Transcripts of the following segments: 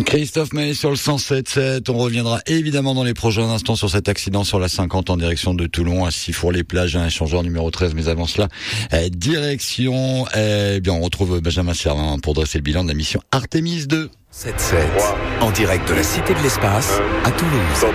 Christophe Maé sur le 107.7. On reviendra évidemment dans les prochains instants sur cet accident sur la 50 en direction de Toulon à Sifour-les-Plages, un échangeur numéro 13. Mais avant cela, direction, on retrouve Benjamin Servin pour dresser le bilan de la mission Artemis 2. 7-7, en direct de la Cité de l'Espace à Toulouse.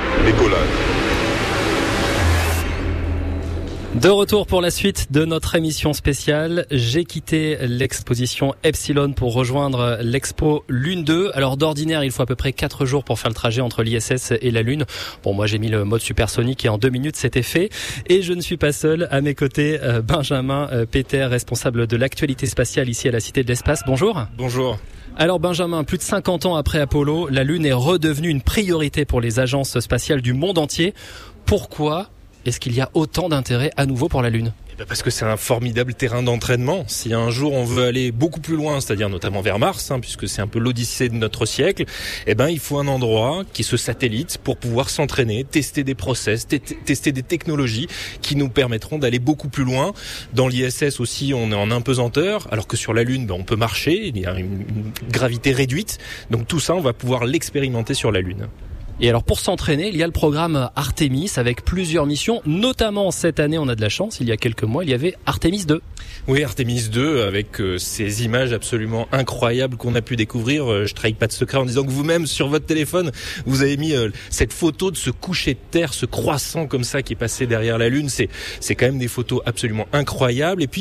De retour pour la suite de notre émission spéciale. J'ai quitté l'exposition Epsilon pour rejoindre l'expo Lune 2. Alors d'ordinaire, il faut à peu près 4 jours pour faire le trajet entre l'ISS et la Lune. Bon, moi j'ai mis le mode supersonique et en 2 minutes c'était fait. Et je ne suis pas seul. À mes côtés, Benjamin Peter, responsable de l'actualité spatiale ici à la Cité de l'Espace. Bonjour. Bonjour. Alors Benjamin, plus de 50 ans après Apollo, la Lune est redevenue une priorité pour les agences spatiales du monde entier. Pourquoi est-ce qu'il y a autant d'intérêt à nouveau pour la Lune ? Parce que c'est un formidable terrain d'entraînement. Si un jour on veut aller beaucoup plus loin, c'est-à-dire notamment vers Mars, puisque c'est un peu l'odyssée de notre siècle, il faut un endroit qui est ce satellite pour pouvoir s'entraîner, tester des process, tester des technologies qui nous permettront d'aller beaucoup plus loin. Dans l'ISS aussi, on est en impesanteur, alors que sur la Lune, on peut marcher, il y a une gravité réduite. Donc tout ça, on va pouvoir l'expérimenter sur la Lune. Et alors pour s'entraîner, il y a le programme Artemis avec plusieurs missions, notamment cette année on a de la chance, il y a quelques mois il y avait Artemis 2. Oui, Artemis 2 avec ces images absolument incroyables qu'on a pu découvrir. Je trahis pas de secret en disant que vous-même sur votre téléphone vous avez mis cette photo de ce coucher de terre, ce croissant comme ça qui est passé derrière la Lune. C'est quand même des photos absolument incroyables. Et puis